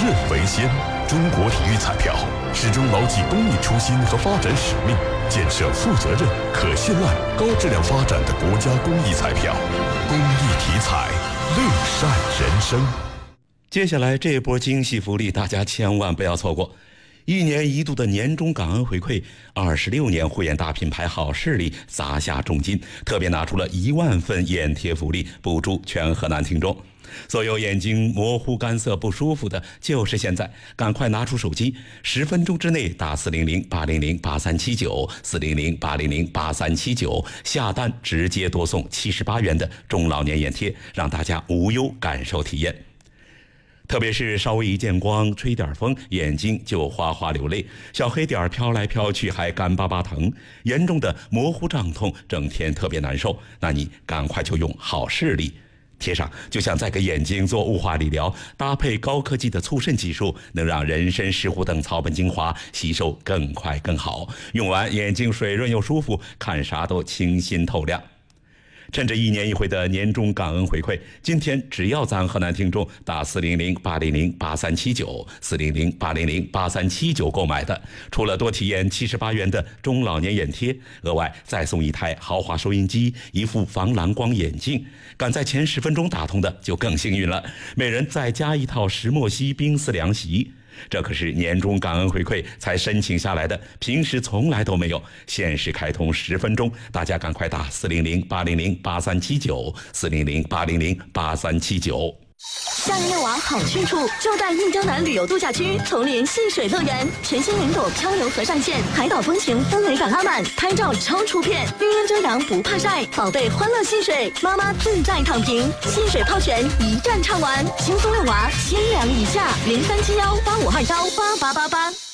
为先。中国体育彩票始终牢记公益初心和发展使命，建设负责任、可信赖、高质量发展的国家公益彩票。公益体彩，乐善人生。 接下来这波惊喜福利，大家千万不要错过。1年1度的年终感恩回馈，26年护眼大品牌好视力砸下重金，特别拿出了1万份眼贴福利，补助全河南听众。所有眼睛模糊干涩不舒服的，就是现在，赶快拿出手机，10分钟之内打400-800-8379，400-800-8379，下单直接多送78元的中老年眼贴，让大家无忧感受体验。特别是稍微一见光，吹点风，眼睛就哗哗流泪，小黑点飘来飘去还干巴巴疼，严重的模糊胀痛，整天特别难受，那你赶快就用好视力贴上，就像在给眼睛做雾化理疗，搭配高科技的促渗技术，能让人参、石斛等草本精华吸收更快更好，用完眼睛水润又舒服，看啥都清新透亮。趁着1年1回的年终感恩回馈，今天只要咱河南听众打400-800-8379，400-800-8379购买的，除了多体验78元的中老年眼贴，额外再送1台豪华收音机、1副防蓝光眼镜，赶在前10分钟打通的就更幸运了，每人再加1套石墨烯冰丝凉席。这可是年终感恩回馈才申请下来的，平时从来都没有，限时开通10分钟，大家赶快打400-800-8379，400-800-8379。 夏日遛娃好去处，就在益州南旅游度假区丛林戏水乐园，全新云朵漂流河上线，海岛风情氛围感拉满，拍照超出片，绿荫遮阳不怕晒，宝贝欢乐戏水，妈妈自在躺平，戏水泡泉一站唱完，轻松遛娃，千2以下，037185218888。